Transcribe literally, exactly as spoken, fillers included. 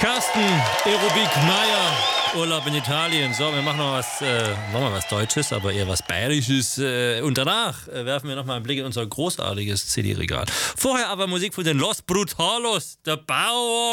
Carsten, Aerobik Meier, Urlaub in Italien. So, wir machen noch was, äh, machen wir was Deutsches, aber eher was Bayerisches. Äh, und danach äh, werfen wir nochmal einen Blick in unser großartiges C D-Regal. Vorher aber Musik von den Los Brutalos, der Bauer.